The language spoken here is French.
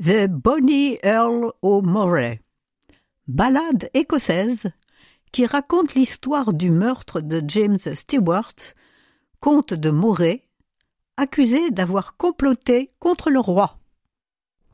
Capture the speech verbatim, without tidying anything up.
The Bonny Earl o' Moray, ballade écossaise qui raconte l'histoire du meurtre de James Stewart, comte de Moray, accusé d'avoir comploté contre le roi.